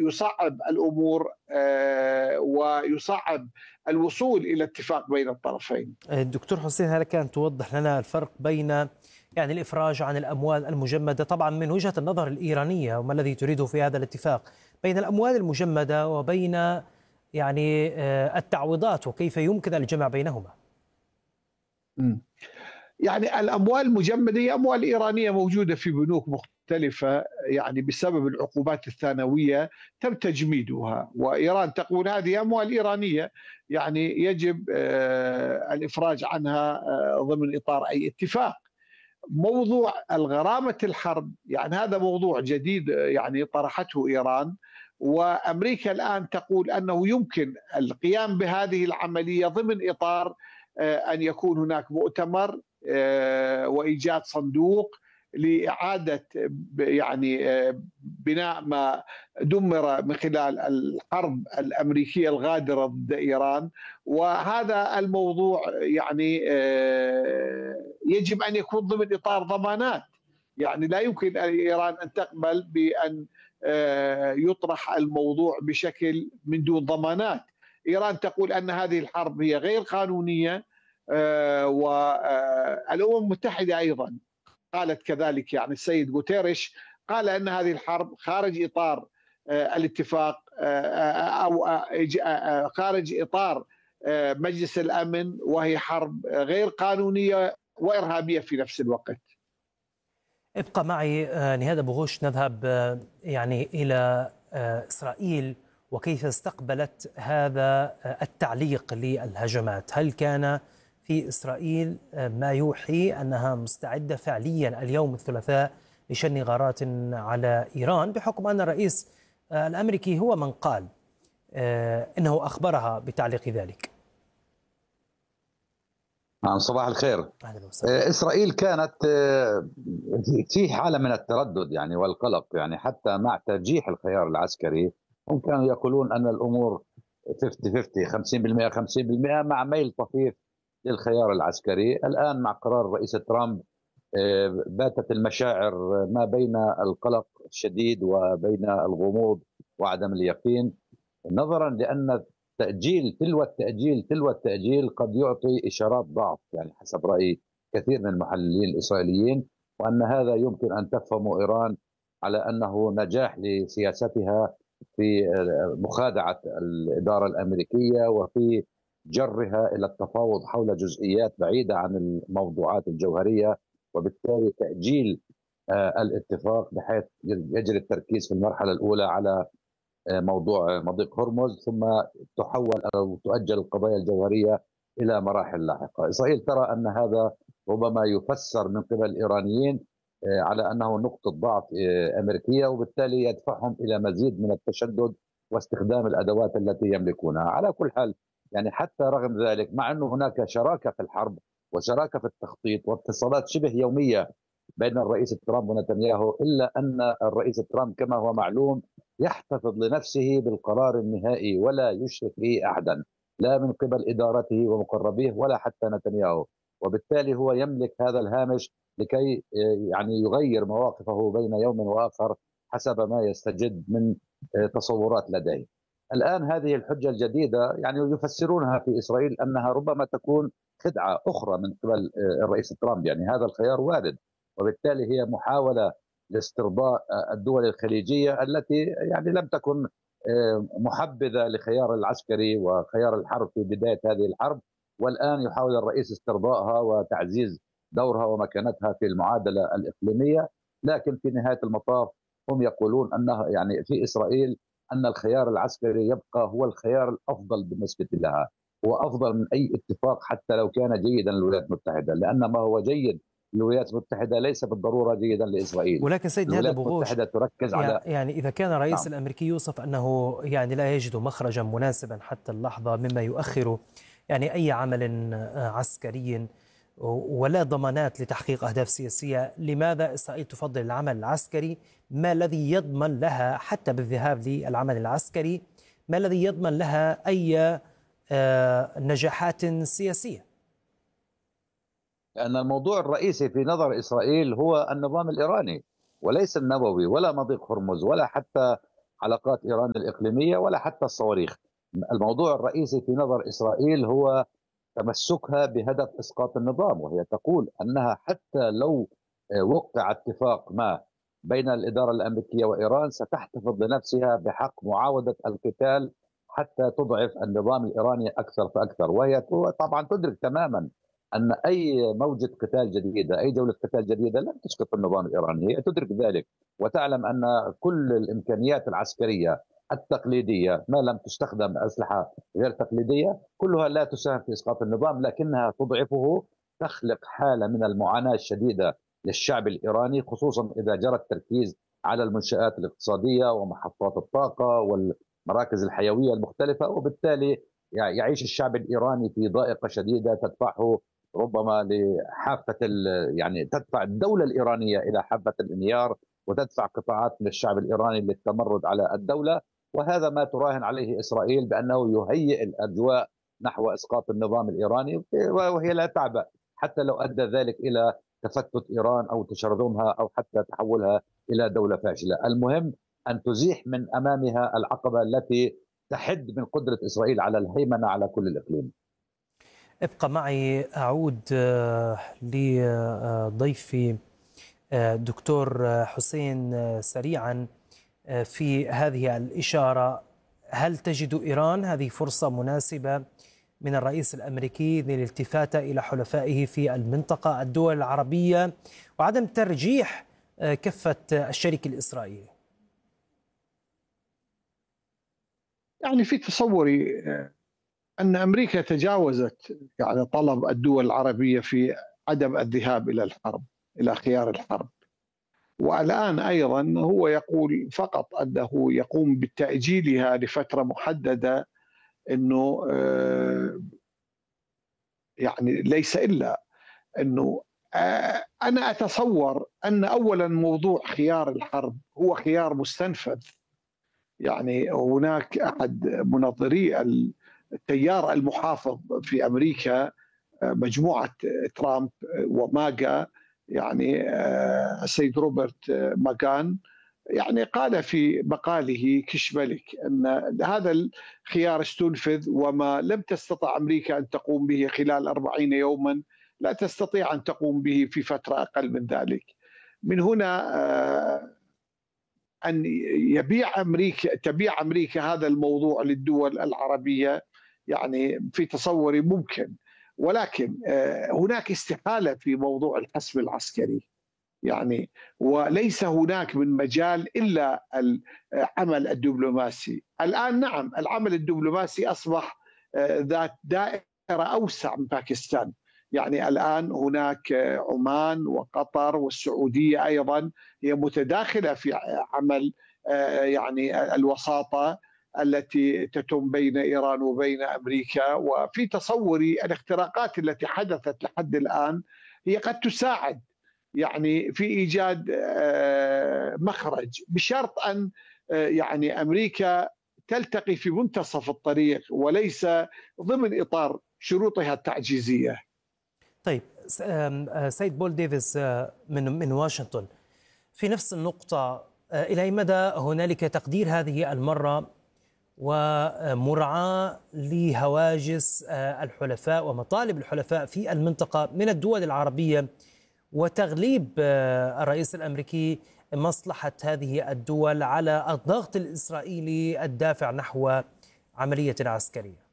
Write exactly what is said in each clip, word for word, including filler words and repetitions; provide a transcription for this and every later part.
يصعب الأمور ويصعب الوصول إلى اتفاق بين الطرفين. دكتور حسين، هل كان توضح لنا الفرق بين يعني الإفراج عن الأموال المجمدة طبعا من وجهة النظر الإيرانية وما الذي تريده في هذا الاتفاق، بين الأموال المجمدة وبين يعني التعويضات، وكيف يمكن الجمع بينهما؟ م. يعني الأموال المجمدة هي أموال إيرانية موجودة في بنوك مختلفة، يعني بسبب العقوبات الثانوية تم تجميدها، وإيران تقول هذه أموال إيرانية يعني يجب الإفراج عنها ضمن إطار أي اتفاق. موضوع الغرامة الحرب يعني هذا موضوع جديد يعني طرحته إيران، وأمريكا الآن تقول أنه يمكن القيام بهذه العملية ضمن إطار أن يكون هناك مؤتمر وإيجاد صندوق لإعادة يعني بناء ما دمر من خلال الحرب الأمريكية الغادرة ضد إيران. وهذا الموضوع يعني يجب أن يكون ضمن إطار ضمانات، يعني لا يمكن إيران أن تقبل بأن يطرح الموضوع بشكل من دون ضمانات. إيران تقول أن هذه الحرب هي غير قانونية، والأمم المتحدة أيضا قالت كذلك، يعني السيد غوتيريش قال أن هذه الحرب خارج إطار الاتفاق أو خارج إطار مجلس الأمن، وهي حرب غير قانونية وإرهابية في نفس الوقت. ابقى معي نهاد أبو غوش، نذهب يعني إلى إسرائيل وكيف استقبلت هذا التعليق للهجمات. هل كان في إسرائيل ما يوحي أنها مستعدة فعليا اليوم الثلاثاء لشن غارات على إيران، بحكم أن الرئيس الأمريكي هو من قال إنه أخبرها بتعليق ذلك؟ نعم، صباح الخير. إسرائيل كانت في حالة من التردد يعني والقلق، يعني حتى مع ترجيح الخيار العسكري هم كانوا يقولون أن الأمور خمسين خمسين خمسين بالمئة خمسين بالمئة مع ميل طفيف للخيار العسكري. الآن مع قرار الرئيس ترامب باتت المشاعر ما بين القلق الشديد وبين الغموض وعدم اليقين، نظرا لأن تأجيل تلو التأجيل تلو التأجيل قد يعطي إشارات ضعف، يعني حسب رأي كثير من المحللين الإسرائيليين، وأن هذا يمكن أن تفهم إيران على أنه نجاح لسياستها في مخادعة الإدارة الأمريكية وفي جرها إلى التفاوض حول جزئيات بعيدة عن الموضوعات الجوهرية، وبالتالي تأجيل الاتفاق بحيث يجري التركيز في المرحلة الأولى على موضوع مضيق هرمز، ثم تحول أو تؤجل القضايا الجوهرية إلى مراحل لاحقة. إسرائيل ترى أن هذا ربما يفسر من قبل الإيرانيين على أنه نقطة ضعف أمريكية، وبالتالي يدفعهم إلى مزيد من التشدد واستخدام الأدوات التي يملكونها. على كل حال يعني حتى رغم ذلك، مع أنه هناك شراكة في الحرب وشراكة في التخطيط واتصالات شبه يومية بين الرئيس ترامب ونتنياهو، إلا أن الرئيس ترامب كما هو معلوم يحتفظ لنفسه بالقرار النهائي ولا يشرك به أحدا، لا من قبل إدارته ومقربيه ولا حتى نتنياهو، وبالتالي هو يملك هذا الهامش لكي يعني يغير مواقفه بين يوم وآخر حسب ما يستجد من تصورات لديه. الآن هذه الحجة الجديدة يعني يفسرونها في إسرائيل أنها ربما تكون خدعة أخرى من قبل الرئيس ترامب، يعني هذا الخيار وارد، وبالتالي هي محاولة لاسترضاء الدول الخليجية التي يعني لم تكن محبذة لخيار العسكري وخيار الحرب في بداية هذه الحرب، والآن يحاول الرئيس استرضائها وتعزيز دورها ومكانتها في المعادلة الإقليمية. لكن في نهاية المطاف هم يقولون أنها يعني في إسرائيل أن الخيار العسكري يبقى هو الخيار الأفضل بالنسبة لها، هو أفضل من أي اتفاق حتى لو كان جيدا للولايات المتحدة، لأن ما هو جيد للولايات المتحدة ليس بالضرورة جيدا لإسرائيل. ولكن سيد نهاد أبو غوش، تركز على يعني إذا كان الرئيس نعم. الأمريكي يوصف أنه يعني لا يجد مخرجا مناسبا حتى اللحظة مما يؤخر يعني أي عمل عسكري ولا ضمانات لتحقيق أهداف سياسية، لماذا إسرائيل تفضل العمل العسكري؟ ما الذي يضمن لها حتى بالذهاب للعمل العسكري، ما الذي يضمن لها أي نجاحات سياسية؟ لأن الموضوع الرئيسي في نظر إسرائيل هو النظام الإيراني وليس النووي ولا مضيق هرمز ولا حتى علاقات إيران الإقليمية ولا حتى الصواريخ. الموضوع الرئيسي في نظر إسرائيل هو تمسكها بهدف إسقاط النظام، وهي تقول أنها حتى لو وقع اتفاق ما بين الإدارة الأمريكية وإيران ستحتفظ لنفسها بحق معاودة القتال حتى تضعف النظام الإيراني أكثر فأكثر. وهي طبعا تدرك تماما أن أي موجة قتال جديدة، أي جولة قتال جديدة لن تسقط النظام الإيراني، هي تدرك ذلك وتعلم أن كل الإمكانيات العسكرية التقليدية ما لم تستخدم أسلحة غير تقليدية كلها لا تساهم في إسقاط النظام، لكنها تضعفه، تخلق حالة من المعاناة الشديدة للشعب الإيراني، خصوصا إذا جرى التركيز على المنشآت الاقتصادية ومحطات الطاقة والمراكز الحيوية المختلفة، وبالتالي يعيش الشعب الإيراني في ضائقة شديدة تدفعه ربما لحافة يعني تدفع الدولة الإيرانية إلى حافة الانهيار، وتدفع قطاعات من الشعب الإيراني للتمرد على الدولة. وهذا ما تراهن عليه إسرائيل بأنه يهيئ الأجواء نحو إسقاط النظام الإيراني، وهي لا تعبأ حتى لو أدى ذلك إلى تفتت إيران أو تشرذمها أو حتى تحولها إلى دولة فاشلة. المهم أن تزيح من أمامها العقبة التي تحد من قدرة إسرائيل على الهيمنة على كل الإقليم. ابقى معي، أعود لضيفي دكتور حسين سريعا في هذه الإشارة. هل تجد إيران هذه فرصة مناسبة من الرئيس الأمريكي للالتفات إلى حلفائه في المنطقة الدول العربية وعدم ترجيح كفة الشريك الإسرائيلي؟ يعني في تصوري أن أمريكا تجاوزت يعني طلب الدول العربية في عدم الذهاب إلى الحرب، إلى خيار الحرب، والآن أيضا هو يقول فقط أنه يقوم بتأجيلها لفترة محددة، أنه يعني ليس إلا أنه أنا أتصور أن أولا موضوع خيار الحرب هو خيار مستنفذ. يعني هناك أحد منظري التيار المحافظ في أمريكا، مجموعة ترامب وماغا، يعني السيد روبرت ماغان، يعني قال في مقاله كشملك أن هذا الخيار استنفذ، وما لم تستطع أمريكا أن تقوم به خلال أربعين يوما لا تستطيع أن تقوم به في فترة أقل من ذلك. من هنا أن يبيع أمريكا تبيع أمريكا هذا الموضوع للدول العربية يعني في تصوري ممكن، ولكن هناك استحالة في موضوع الحسم العسكري، يعني وليس هناك من مجال إلا العمل الدبلوماسي. الآن نعم العمل الدبلوماسي أصبح ذات دائرة أوسع من باكستان، يعني الآن هناك عمان وقطر والسعودية أيضا هي متداخلة في عمل يعني الوساطة التي تتم بين إيران وبين أمريكا. وفي تصوري الاختراقات التي حدثت لحد الآن هي قد تساعد يعني في إيجاد مخرج، بشرط أن يعني أمريكا تلتقي في منتصف الطريق وليس ضمن إطار شروطها التعجيزية. طيب سيد بول ديفيس من من واشنطن، في نفس النقطة، إلى أي مدى هنالك تقدير هذه المرة ومراعاة لهواجس الحلفاء ومطالب الحلفاء في المنطقة من الدول العربية وتغليب الرئيس الأمريكي مصلحة هذه الدول على الضغط الإسرائيلي الدافع نحو عملية عسكرية؟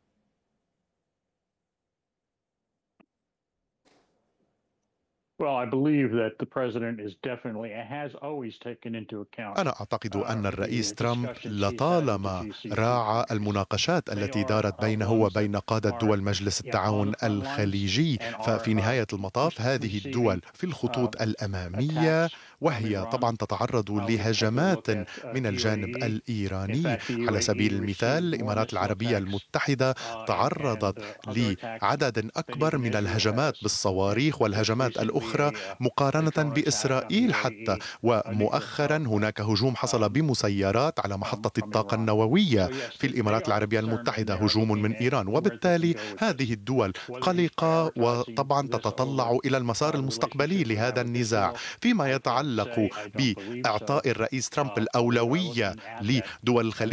أنا أعتقد أن الرئيس ترامب لطالما راعى المناقشات التي دارت بينه وبين قادة دول مجلس التعاون الخليجي، ففي نهاية المطاف هذه الدول في الخطوط الأمامية، وهي طبعا تتعرض لهجمات من الجانب الإيراني. على سبيل المثال الإمارات العربية المتحدة تعرضت لعدد أكبر من الهجمات بالصواريخ والهجمات الأخرى مقارنة بإسرائيل حتى، ومؤخرا هناك هجوم حصل بمسيرات على محطة الطاقة النووية في الإمارات العربية المتحدة، هجوم من إيران. وبالتالي هذه الدول قلقة وطبعا تتطلع إلى المسار المستقبلي لهذا النزاع. فيما يتعلق تتعلق بإعطاء الرئيس ترامب الأولوية لدول الخليج